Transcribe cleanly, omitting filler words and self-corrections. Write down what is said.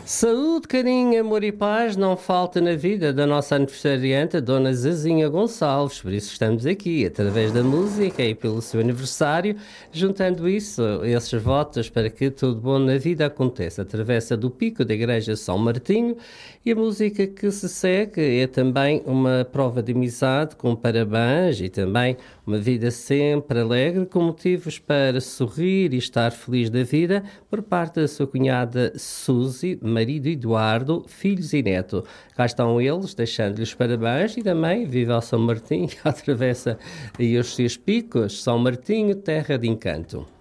Saúde, carinho, amor e paz não falta na vida da nossa aniversariante, a Dona Zezinha Gonçalves. Por isso estamos aqui, através da música e pelo seu aniversário, juntando isso, esses votos para que tudo bom na vida aconteça. A travessa do Pico da Igreja São Martinho e a música que se segue é também uma prova de amizade com parabéns e também uma vida sempre alegre, com motivos para sorrir e estar feliz da vida, por parte da sua cunhada Suzy, marido Eduardo, filhos e neto. Cá estão eles, deixando-lhes parabéns e também viva ao São Martinho, atravessa aí os seus picos, São Martinho, terra de encanto.